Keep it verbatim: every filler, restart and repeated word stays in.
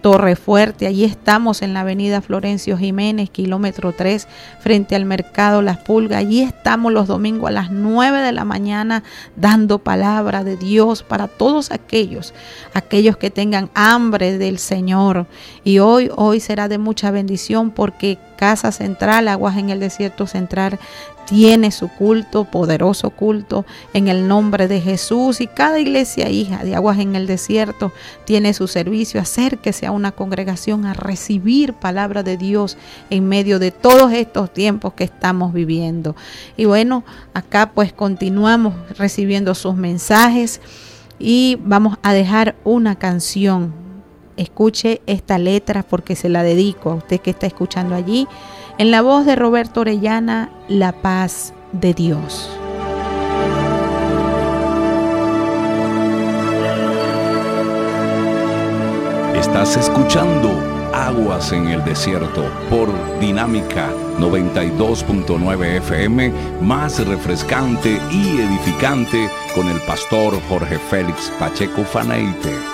Torrefuerte. Allí estamos en la avenida Florencio Jiménez, kilómetro tres, frente al mercado Las Pulgas. Allí estamos los domingos a las nueve de la mañana dando palabra de Dios para todos aquellos, aquellos que tengan hambre del Señor. Y hoy, hoy será de mucha bendición porque Casa Central, Aguas en el Desierto Central, tiene su culto, poderoso culto, en el nombre de Jesús. Y cada iglesia hija de Aguas en el Desierto tiene su servicio. Acérquese a una congregación a recibir palabra de Dios en medio de todos estos tiempos que estamos viviendo. Y bueno, acá pues continuamos recibiendo sus mensajes y vamos a dejar una canción. Escuche esta letra porque se la dedico a usted que está escuchando allí. En la voz de Roberto Orellana, La Paz de Dios. Estás escuchando Aguas en el Desierto por Dinámica noventa y dos punto nueve F M, más refrescante y edificante, con el pastor Jorge Félix Pacheco Faneite.